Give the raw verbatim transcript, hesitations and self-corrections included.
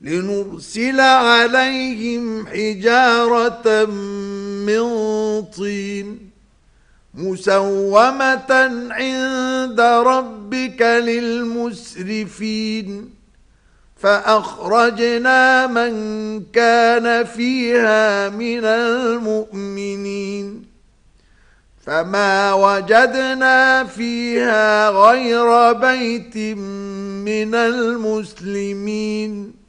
لنرسل عليهم حجارة من طين مسومة عند ربك للمسرفين فأخرجنا من كان فيها من المؤمنين فما وجدنا فيها غير بيت من المسلمين